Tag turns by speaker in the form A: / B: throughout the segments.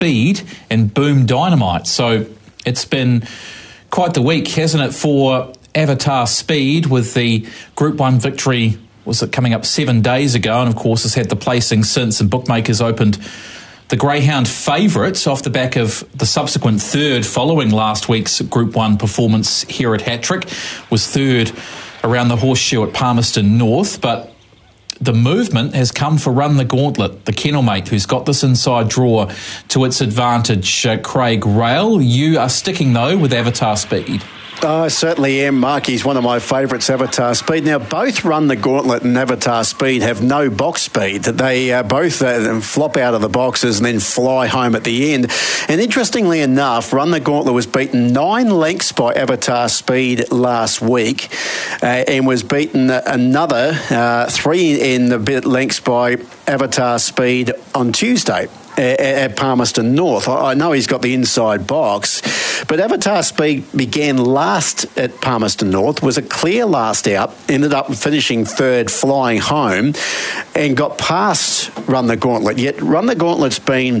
A: Speed and Boom Dynamite. So it's been quite the week, hasn't it, for Avatar Speed, with the Group 1 victory, was it coming up 7 days ago, and of course has had the placing since, and bookmakers opened the Greyhound favourites off the back of the subsequent third following last week's Group 1 performance here at Hattrick, was third around the Horseshoe at Palmerston North, but the movement has come for Run the Gauntlet, the kennelmate, who's got this inside draw to its advantage. Craig Rail, you are sticking, though, with Avatar Speed.
B: I certainly am, Mark. He's one of my favourites, Avatar Speed. Now, both Run the Gauntlet and Avatar Speed have no box speed. They both flop out of the boxes and then fly home at the end. And interestingly enough, Run the Gauntlet was beaten 9 lengths by Avatar Speed last week and was beaten another 3 in the bit lengths by Avatar Speed on Tuesday at Palmerston North. I know he's got the inside box, but Avatar Speed began last at Palmerston North, was a clear last out, ended up finishing third, flying home, and got past Run the Gauntlet. Yet Run the Gauntlet's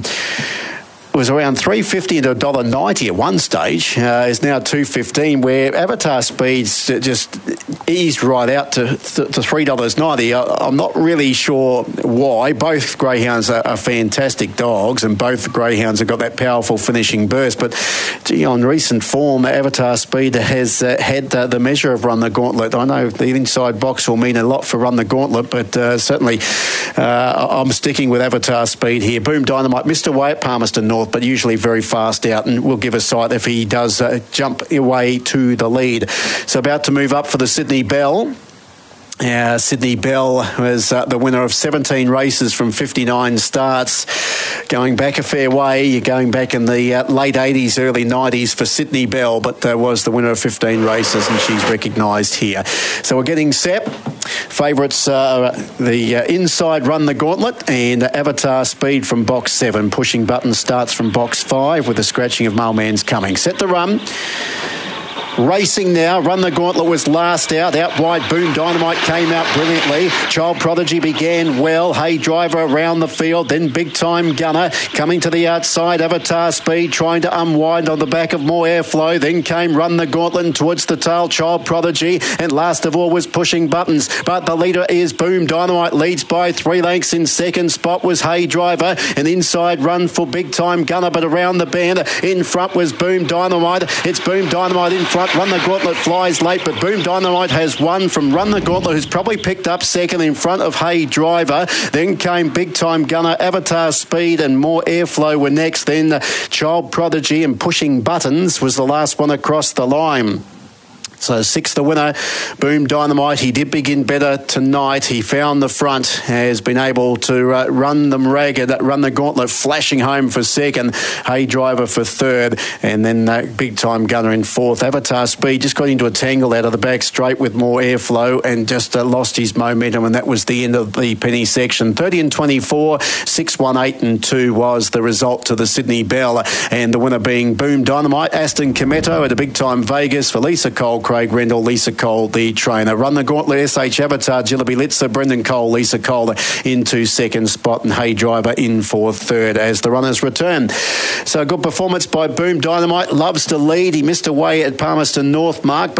B: was around $3.50 to $1.90 at one stage. Is now $2.15, where Avatar Speed's just eased right out to $3.90. I'm not really sure why. Both greyhounds are fantastic dogs, and both greyhounds have got that powerful finishing burst. But on recent form, Avatar Speed has had the measure of Run the Gauntlet. I know the inside box will mean a lot for Run the Gauntlet, but certainly I'm sticking with Avatar Speed here. Boom Dynamite missed away at Palmerston North, but usually very fast out, and will give a sight if he does jump away to the lead. So about to move up for the Sydney Bell. Sydney Bell was the winner of 17 races from 59 starts. Going back a fair way, you're going back in the late 80s, early 90s for Sydney Bell, but was the winner of 15 races, and she's recognised here. So we're getting set. Favourites the inside Run the Gauntlet and Avatar Speed from box 7. Pushing Button starts from box 5 with the scratching of Mailman's Coming. Set the run. Racing now. Run the Gauntlet was last out. Out wide, Boom Dynamite came out brilliantly. Child Prodigy began well. Hey Driver around the field. Then Big Time Gunner coming to the outside. Avatar Speed trying to unwind on the back of more airflow. Then came Run the Gauntlet, and towards the tail, Child Prodigy. And last of all was Pushing Buttons. But the leader is Boom Dynamite. Leads by 3 lengths. In second spot was Hey Driver. An inside run for Big Time Gunner, but around the bend in front was Boom Dynamite. It's Boom Dynamite in front. Run the Gauntlet flies late, but Boom Dynamite has won from Run the Gauntlet, who's probably picked up second in front of Hey Driver. Then came Big Time Gunner, Avatar Speed, and More Airflow were next. Then Child Prodigy and Pushing Buttons was the last one across the line. So 6th the winner, Boom Dynamite. He did begin better tonight. He found the front, has been able to run them ragged. Run the Gauntlet flashing home for second, Hey Driver for third, and then Big Time Gunner in fourth. Avatar Speed just got into a tangle out of the back straight with More Airflow and just lost his momentum, and that was the end of the penny section. 30 and 24, 6, 1, 8 and 2 was the result to the Sydney Bell, and the winner being Boom Dynamite. Aston Cometto at a Big Time Vegas for Lisa Cole, Craig Rendell, Lisa Cole, the trainer. Run the Gauntlet, SH Avatar, Jillaby Litzer, Brendan Cole, Lisa Cole into second spot, and Hey Driver in for third as the runners return. So a good performance by Boom Dynamite. Loves to lead. He missed away at Palmerston North, Mark,